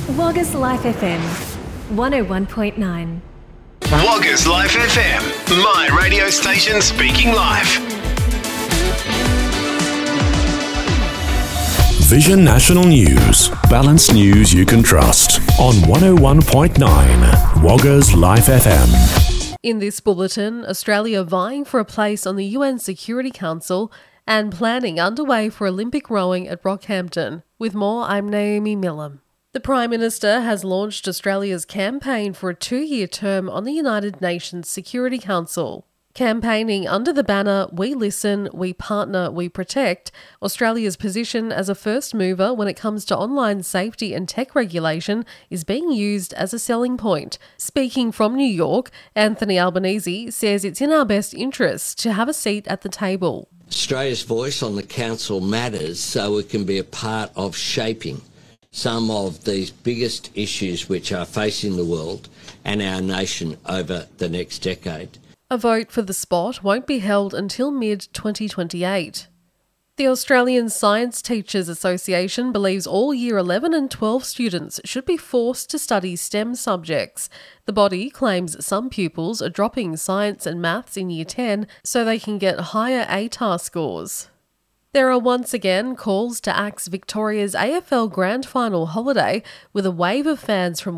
Wagga's Life FM 101.9. Wagga's Life FM, my radio station speaking life. Vision National News, balanced news you can trust on 101.9 Wagga's Life FM. In this bulletin, Australia vying for a place on the UN Security Council and planning underway for Olympic rowing at Rockhampton. With more, I'm Naomi Millam. The Prime Minister has launched Australia's campaign for a 2-year term on the United Nations Security Council. Campaigning under the banner We Listen, We Partner, We Protect, Australia's position as a first mover when it comes to online safety and tech regulation is being used as a selling point. Speaking from New York, Anthony Albanese says it's in our best interest to have a seat at the table. Australia's voice on the Council matters so we can be a part of shaping some of these biggest issues which are facing the world and our nation over the next decade. A vote for the spot won't be held until mid-2028. The Australian Science Teachers Association believes all Year 11 and 12 students should be forced to study STEM subjects. The body claims some pupils are dropping science and maths in Year 10 so they can get higher ATAR scores. There are once again calls to axe Victoria's AFL Grand Final holiday with a wave of fans from